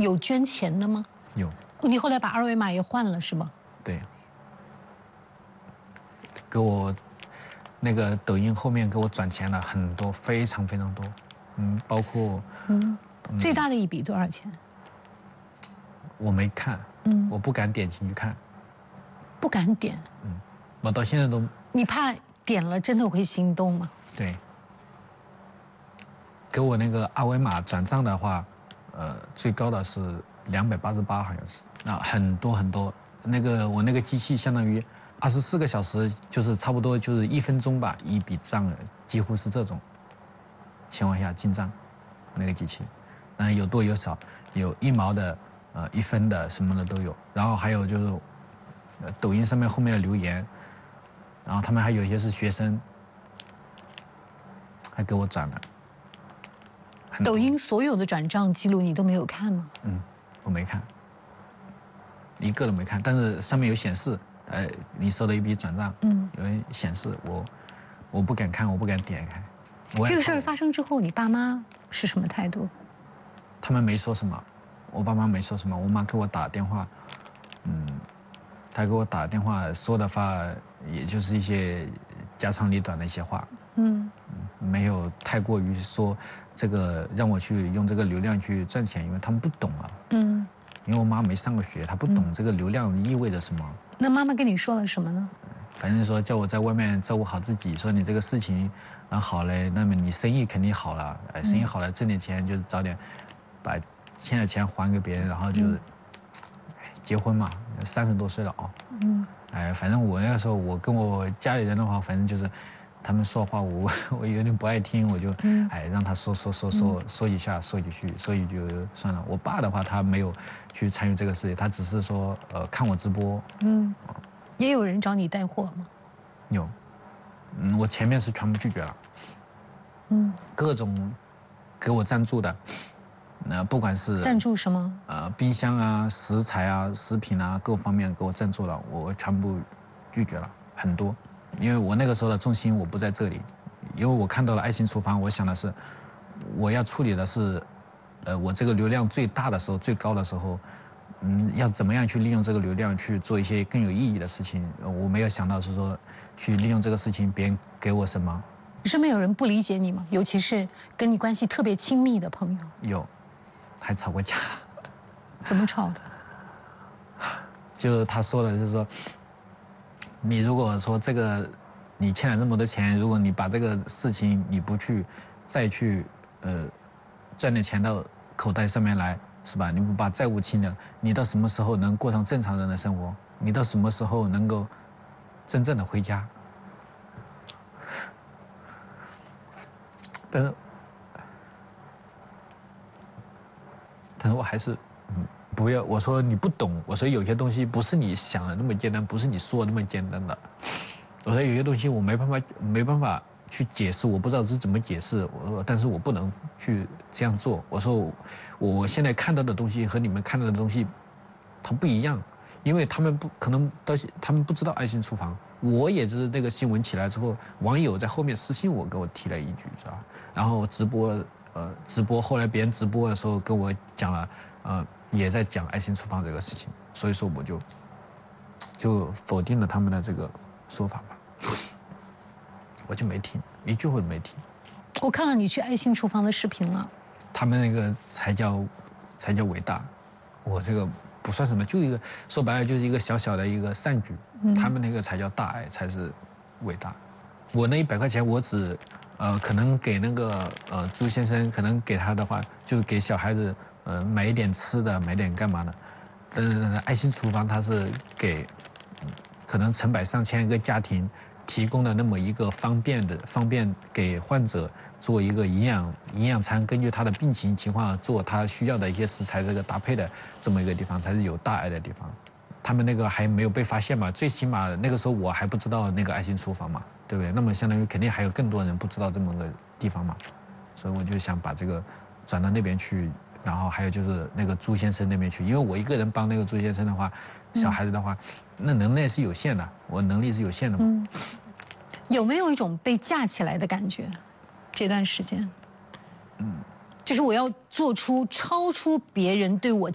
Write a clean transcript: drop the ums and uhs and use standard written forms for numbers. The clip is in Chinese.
有捐钱的吗？ 有。 你后来把二维码也换了是吗？ 对。给我那个抖音后面给我转钱了很多，非常非常多。包括最大的一笔多少钱？ 我没看，我不敢点进去看。 不敢点。 我到现在都。 你怕点了真的会心动吗？ 对。给我那个二维码转账的话，最高的是288，好像是。那很多很多，我那个机器相当于24个小时，就是差不多就是1分钟吧，一笔账，几乎是这种情况下进账，那个机器，有多有少，有1毛的，1分的什么的都有。然后还有就是，抖音上面后面的留言，然后他们还有一些是学生，还给我转了。 抖音所有的转账记录你都没有看吗？ 我没看，一个都没看。但是上面有显示，你收了一笔转账，有人显示，我不敢看，我不敢点开。 这个事儿发生之后，你爸妈是什么态度？ 他们没说什么，我爸妈没说什么。我妈给我打电话，她给我打电话说的话，也就是一些家长里短的一些话。没有太过于说这个让我去用这个流量去赚钱，因为他们不懂啊。因为我妈没上过学，她不懂这个流量意味着什么。 那妈妈跟你说了什么呢？ 反正说叫我在外面照顾好自己，说你这个事情好了，那么你生意肯定好了，生意好了挣点钱就早点把欠的钱还给别人，然后就是结婚嘛，30多岁了啊。反正我那个时候我跟我家里人的话，反正就是。他们说话我有点不爱听，我就让他说一下，说几句，所以就算了。我爸的话，他没有去参与这个事情，他只是说看我直播。 也有人找你带货吗？ 有。我前面是全部拒绝了。各种给我赞助的，不管是赞助什么？ 冰箱啊、食材啊、食品啊，各方面给我赞助了，我全部拒绝了很多。因为我那个时候的重心我不在这里，因为我看到了爱心厨房，我想的是，我要处理的是，我这个流量最大的时候、最高的时候，要怎么样去利用这个流量去做一些更有意义的事情。我没有想到是说，去利用这个事情别人给我什么。 是没有人不理解你吗？尤其是跟你关系特别亲密的朋友。 有，还吵过架。 怎么吵的？ 就是他说的，就是说。你如果说这个，你欠了那么多钱，如果你把这个事情你不去，再去赚点钱到口袋上面来，是吧？你不把债务清了，你到什么时候能过上正常人的生活？你到什么时候能够真正的回家？但是我还是不要，我说你不懂，我说有些东西不是你想的那么简单，不是你说的那么简单的。我说有些东西我没办法去解释，我不知道是怎么解释。我说，但是我不能去这样做。我说我现在看到的东西和你们看到的东西，它不一样，因为他们他们不知道爱心厨房。我也是那个新闻起来之后，网友在后面私信我，给我提了一句，是吧？然后直播，后来别人直播的时候跟我讲了，也在讲爱心厨房这个事情，所以说我就否定了他们的这个说法吧，我就没听，一句话都没听。 我看了你去爱心厨房的视频了， 他们那个才叫伟大，我这个不算什么，就一个说白了就是一个小小的一个善举，他们那个才叫大爱，才是伟大。我那100块钱，我只可能给那个朱先生，可能给他的话，就给小孩子买一点吃的，买点干嘛的。爱心厨房它是给可能成百上千个家庭提供的那么一个方便给患者做一个营养餐，根据他的病情情况做他需要的一些食材这个搭配的这么一个地方，才是有大爱的地方。他们那个还没有被发现嘛，最起码那个时候我还不知道那个爱心厨房嘛，对不对？那么相当于肯定还有更多人不知道这么个地方嘛，所以我就想把这个转到那边去，然后还有就是那个朱先生那边去，因为我一个人帮那个朱先生的话，小孩子的话，那能力是有限的，我能力是有限的嘛。 有没有一种被架起来的感觉？这段时间，就是我要做出超出别人对我